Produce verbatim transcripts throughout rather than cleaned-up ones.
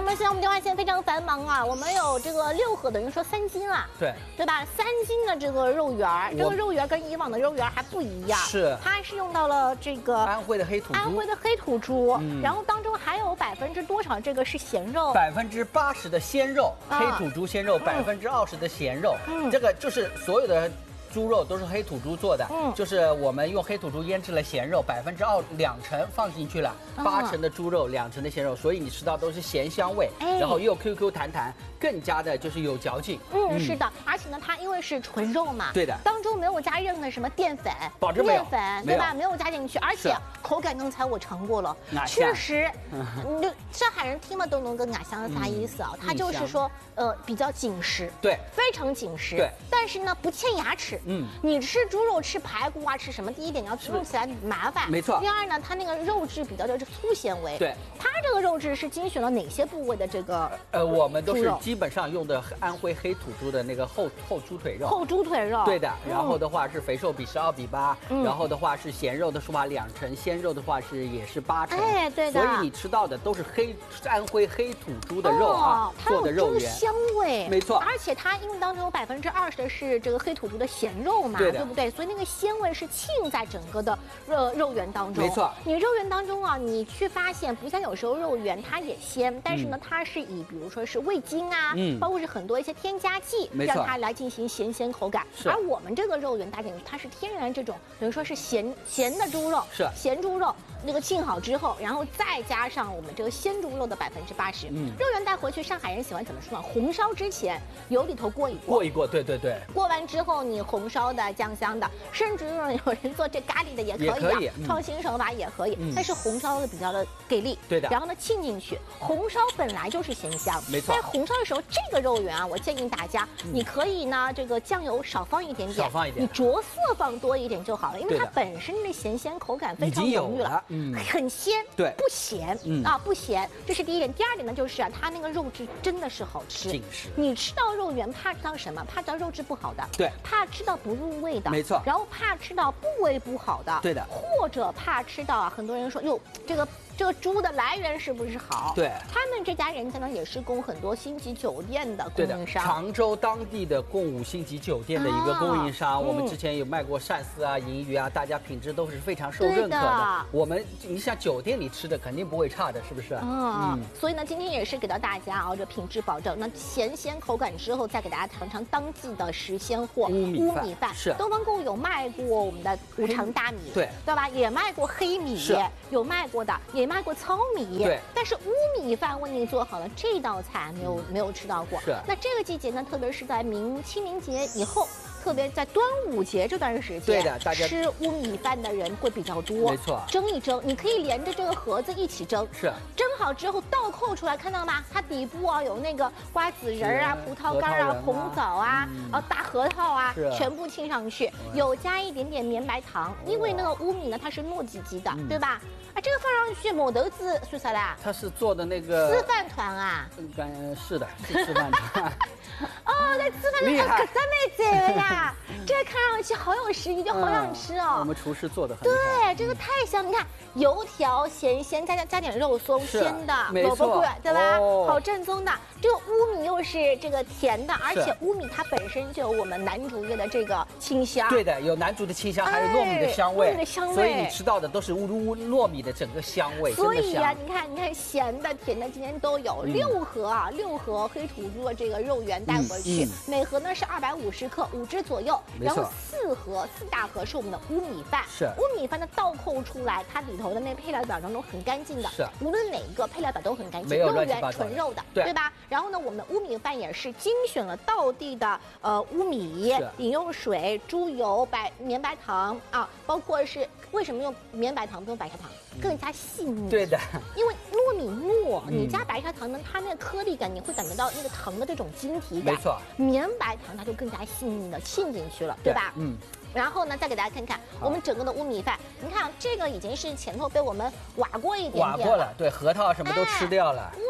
们现在我们电话线非常繁忙啊，我们有这个六盒，等于说三斤啊， 对对吧？三斤的这个肉圆，这个肉圆跟以往的肉圆还不一样， 是它是用到了这个安徽的黑土猪， 安徽的黑土猪， 嗯、 然后当中还有百分之多少这个是咸肉？ 百分之八十的鲜肉，啊、黑土猪鲜肉，百分之二十的咸肉，嗯、这个就是所有的。猪肉都是黑土猪做的，嗯，就是我们用黑土猪腌制了咸肉，百分之二两成放进去了，八成的猪肉，两成的咸肉，所以你吃到都是咸香味，哎、然后又 Q Q 弹弹，更加的就是有嚼劲。 嗯，嗯是的，而且呢，它因为是纯肉嘛， 对的， 当中没有加任何什么淀粉、 保证没有面粉，对吧？没有加进去，而且口感刚才我尝过了，确实，你就上海人听了都能跟俺相啥意思啊？它就是说，呃，比较紧实， 对， 非常紧实， 对， 但是呢不嵌牙齿。嗯，你吃猪肉吃排骨啊，吃什么？第一点你要吃起来麻烦， 没错。 第二呢，它那个肉质比较的粗纤维， 对。 它这个肉质是精选了哪些部位的这个？ 呃，我们都是基本上用的安徽黑土猪的那个厚厚猪腿肉， 厚猪腿肉， 对的。然后的话是肥瘦比十二比八，嗯、然后的话是咸肉的话两成，鲜肉的话是也是八成， 哎，对的。 所以你吃到的都是黑安徽黑土猪的肉啊， 哦、做的肉圆， 香味， 没错。 而且它因为当中有百分之二十的是这个黑土猪的咸肉嘛， 对对不对？所以那个鲜味是浸在整个的肉肉圆当中。 没错， 你肉圆当中啊，你去发现，不像有时候肉圆它也鲜，但是呢，嗯、它是以比如说是味精啊，嗯，包括是很多一些添加剂，让它来进行咸鲜口感。而我们这个肉圆大点，它是天然这种等于说是咸咸的猪肉， 是咸猪肉。那个浸好之后，然后再加上我们这个鲜猪肉的百分之八十，嗯，肉圆带回去，上海人喜欢怎么说呢？红烧之前油里头过一过， 过一过，对对对。 过完之后，你红烧的、酱香的，甚至有人做这咖喱的也可以啊， 可以嗯、 创新手法也可以。嗯、但是红烧的比较的给力， 对的。 然后呢，浸进去，红烧本来就是咸香， 没错。 在红烧的时候，这个肉圆啊，我建议大家，嗯、你可以呢，这个酱油少放一点点， 少放一点， 你着色放多一点就好了，因为它本身的咸鲜口感非常浓郁了，嗯，很鲜。 对， 不咸，嗯啊，不咸，这是第一点。第二点呢，就是啊，它那个肉质真的是好吃。 紧实。你吃到肉圆，怕吃到什么？怕吃到肉质不好的， 对， 怕吃到不入味的， 没错。 然后怕吃到部位不好的， 对的。 或者怕吃到啊，很多人说哟，这个。这个猪的来源是不是好？ 对， 他们这家人家呢也是供很多星级酒店的供应商， 常州当地的供五星级酒店的一个供应商。啊、我们之前有卖过鳝丝啊、银鱼啊，大家品质都是非常受认可的。的我们你像酒店里吃的肯定不会差的，是不是？ 嗯，嗯所以呢，今天也是给到大家啊，这品质保证。那咸鲜口感之后，再给大家尝尝当季的实鲜货乌米饭。 乌米饭是东方购物有卖过我们的无常大米， 对对吧？也卖过黑米，有卖过的，也卖过糙米。 对， 但是乌米饭为您做好了这道菜，没有、嗯、没有吃到过。 是， 那这个季节呢，特别是在明清明节以后，特别在端午节这段时间， 对的，大家吃乌米饭的人会比较多。 没错， 蒸一蒸，你可以连着这个盒子一起蒸。 是， 蒸好之后倒扣出来，看到吗？它底部啊有那个瓜子仁啊、葡萄干啊、红枣啊、嗯、啊大核桃啊，全部浸上去，有加一点点绵白糖，因为那个乌米呢它是糯叽叽的，嗯、对吧？啊，这个放上去，抹豆子算啥啦？ 他是做的那个吃饭团啊？ 嗯，是的，是吃饭团。 哦，在吃饭团可真没贼了呀！这个看上去好有食欲，就好想吃哦。 我们厨师做的很对，这个太香！你看，油条咸鲜，加加加点肉松，鲜的， 没错， 对吧？好正宗的。这个乌米又是这个甜的，而且乌米它本身就有我们南竹叶的这个清香。 对的，有南竹的清香，还有糯米的香味。 糯米的香味， 所以你吃到的都是乌乌糯米的整个香味。 所以呀，你看，你看，咸的、甜的，今天都有六盒啊，六盒黑土猪的这个肉圆带回去，每盒呢是二百五十克，五只左右。然后四盒，四大盒是我们的乌米饭。 是乌米饭的倒扣出来，它里头的那配料表当中很干净的。 是， 无论哪一个配料表都很干净， 没有肉圆纯肉的， 对对吧？然后呢，我们的乌米饭也是精选了道地的呃乌米、饮用水、猪油、白绵白糖啊，包括是为什么用绵白糖不用白砂糖，更加细腻。 对的， 因为糯米糯，你加白砂糖呢，它那个颗粒感你会感觉到那个糖的这种晶体感。 没错， 绵白糖它就更加细腻的沁进去了，对吧？嗯。然后呢，再给大家看看我们整个的乌米饭。你看，这个已经是前头被我们挖过一点点挖过了，对，核桃什么都吃掉了。 乌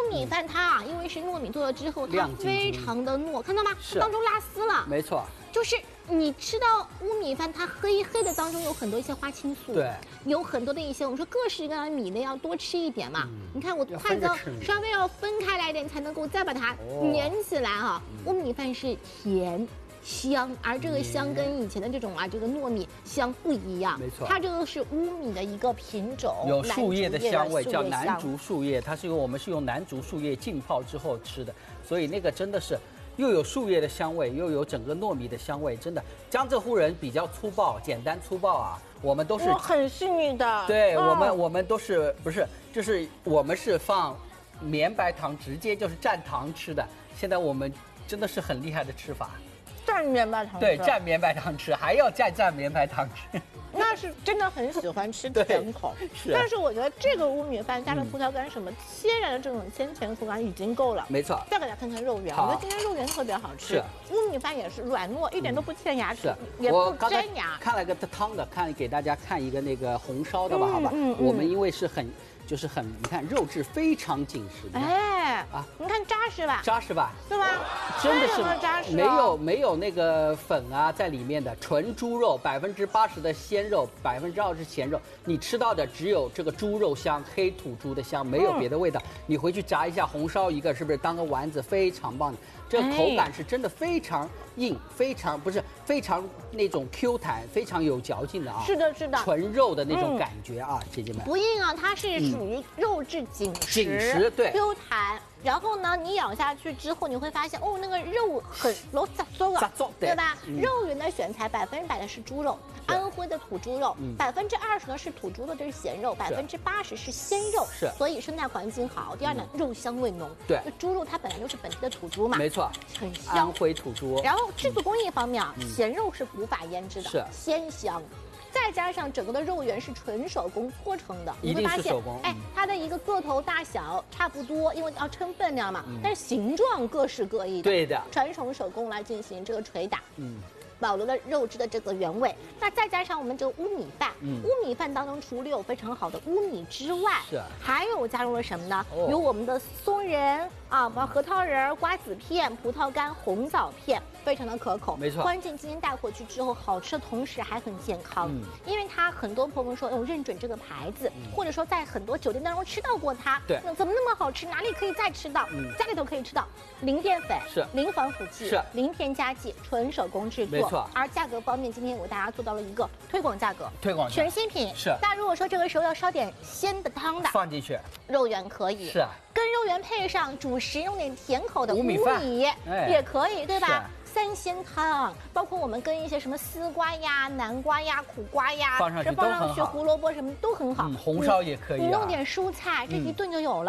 乌米饭它啊，因为是糯米做了之后，它非常的糯，看到吗？ 是当中拉丝了。 没错。 就是你吃到乌米饭，它黑黑的当中有很多一些花青素， 对， 有很多的一些我们说各式各样的米类要多吃一点嘛。嗯、你看我筷子稍微要分开来一点，才能够再把它粘起来哈、啊。乌米饭是甜。香，而这个香跟以前的这种啊，这个糯米香不一样。 没错， 它这个是乌米的一个品种， 有树叶的香味，叫南竹树叶。它是用我们是用南竹树叶浸泡之后吃的，所以那个真的是又有树叶的香味，又有整个糯米的香味。真的，江浙沪人比较粗暴，简单粗暴啊。我们都是很细腻的。 对、哦、我们，我们都是不是就是我们是放绵白糖，直接就是蘸糖吃的。现在我们真的是很厉害的吃法。 蘸绵白糖吃， 对，蘸绵白糖吃，还要再蘸绵白糖吃， 那是真的很喜欢吃甜口。是，但是我觉得这个乌米饭加了葡萄干什么，天然的这种鲜甜口感已经够了。 没错。 再给大家看看肉圆，我觉得今天肉圆特别好吃。 是， 乌米饭也是软糯，一点都不欠牙齿，也不粘牙。 看了个汤的，看给大家看一个那个红烧的吧，好吧？嗯，我们因为是很。就是很，你看肉质非常紧实。 哎，啊，你看扎实吧？ 扎实吧？ 对吧？ 真的是扎实， 没有没有那个粉啊在里面的，纯猪肉，百分之八十的鲜肉，百分之二十咸肉，你吃到的只有这个猪肉香，黑土猪的香，没有别的味道。嗯、你回去炸一下红烧一个，是不是当个丸子非常棒的？这口感是真的非常硬，非常不是非常那种 Q 弹，非常有嚼劲的啊。 是的，是的， 纯肉的那种感觉啊，姐姐们。 不硬啊，它是属于肉质紧实， 紧实对 ，Q 弹。然后呢，你咬下去之后，你会发现哦，那个肉很老扎松啊，对吧？嗯、肉圆的选材百分之百的是猪肉，安徽的土猪肉，百分之二十呢是土猪的，这是咸肉，百分之八十是鲜肉， 是， 所以生态环境好。第二呢，嗯、肉香味浓， 对， 猪肉它本来就是本地的土猪嘛， 没错， 很香。 安徽土猪。 然后制作工艺方面啊，嗯、咸肉是无法腌制的， 是鲜香。再加上整个的肉圆是纯手工搓成的， 你会发现， 哎，它的一个个头大小差不多，因为要称分量嘛，嗯、但是形状各式各异的， 对的， 传统手工来进行这个捶打，嗯。保留了肉质的这个原味，那再加上我们这个乌米饭，嗯、乌米饭当中除了有非常好的乌米之外， 是还有加入了什么呢？哦、有我们的松仁啊，包括核桃仁、瓜子片、葡萄干、红枣片，非常的可口。 没错， 关键今天带回去之后，好吃的同时还很健康，嗯、因为它很多朋友说，我认准这个牌子，嗯、或者说在很多酒店当中吃到过它， 对， 那怎么那么好吃？哪里可以再吃到？嗯、家里头可以吃到，零淀粉， 是零防腐剂， 是零添加剂，纯手工制作。而价格方面，今天我为大家做到了一个推广价格， 推广全新品是。 那如果说这个时候要烧点鲜的汤的， 放进去， 肉圆可以是， 跟肉圆配上主食，用点甜口的乌米哎、 也可以，对吧？三鲜汤，包括我们跟一些什么丝瓜呀、南瓜呀、苦瓜呀， 放上去放上去胡萝卜什么都很好。 嗯、红烧也可以、啊， 你弄点蔬菜，这一顿就有了。